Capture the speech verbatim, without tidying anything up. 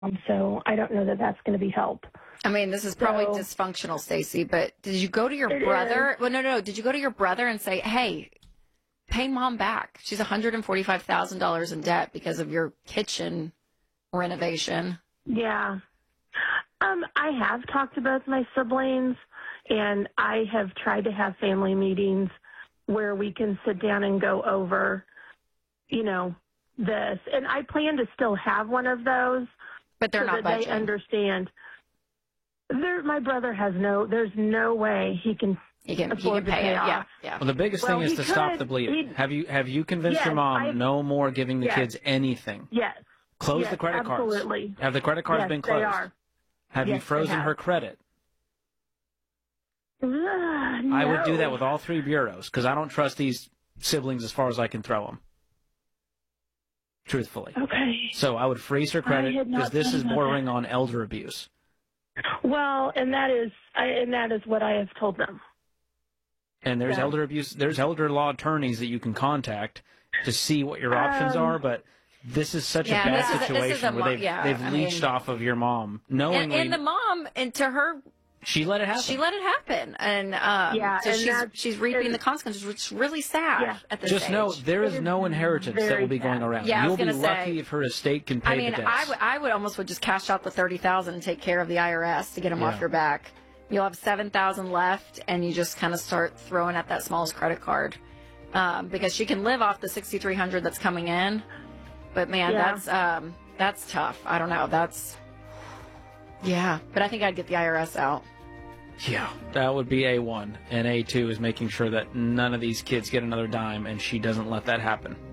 Um, so I don't know that that's going to be help. I mean, this is probably So, dysfunctional, Stacey, but did you go to your It brother? is. Well, no, no. Did you go to your brother and say, hey, pay mom back? She's one hundred forty-five thousand dollars in debt because of your kitchen renovation. Yeah. Um, I have talked to both my siblings, and I have tried to have family meetings where we can sit down and go over, you know, this. And I plan to still have one of those. But they're so not that budging. they understand. There, my brother has no, there's no way he can He can, he afford can to pay, pay it. off. Yeah, yeah. Well, the biggest Well, thing is he to stop could- the bleeding. he- Have you have you convinced Yes, your mom I- no more giving the Yes. kids anything? Yes. Close Yes, the credit absolutely. cards. Have the credit cards Yes, been they closed? are. Have Yes, you they frozen have. her credit? Ugh, I would do no. that with all three bureaus because I don't trust these siblings as far as I can throw them. Truthfully. Okay. So I would freeze her credit had not because this thought is about bordering that. on elder abuse. Well, and that is, I, and that is what I have told them. And there's Yeah. elder abuse. There's elder law attorneys that you can contact to see what your options Um, are. But this is such Yeah, a bad this is a- this is situation a where mo- they've, yeah, they've I leached mean- off of your mom knowingly. And, and the mom, and to her, she let it happen. she let it happen. And um, Yeah, so and she's, that's- she's reaping and- the consequences, which is really sad Yeah. at this Just age. know there is It is no inheritance that very will be going sad. around. Yeah, I was You'll be gonna say- lucky if her estate can pay I mean, the I debts. would, I would almost would just cash out the thirty thousand and take care of the I R S to get them Yeah. off your back. You'll have seven thousand left, and you just kind of start throwing at that smallest credit card, um, because she can live off the sixty three hundred that's coming in. But man, Yeah. that's um, that's tough. I don't know. That's yeah. But I think I'd get the I R S out. Yeah, that would be A one. And A two is making sure that none of these kids get another dime, and she doesn't let that happen.